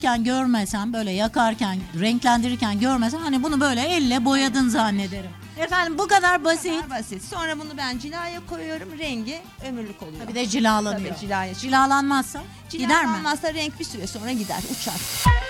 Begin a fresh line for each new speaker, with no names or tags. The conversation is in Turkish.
görmesem, böyle yakarken, renklendirirken görmesem hani bunu böyle elle boyadın zannederim. Efendim bu kadar basit.
Basit. Sonra bunu ben cilaya koyuyorum. Rengi ömürlük oluyor.
Bir de cilalanıyor.
Tabii cilaya çıkıyor.
Cilalanmazsa gider mi?
Cilalanmazsa renk bir süre sonra gider, uçar.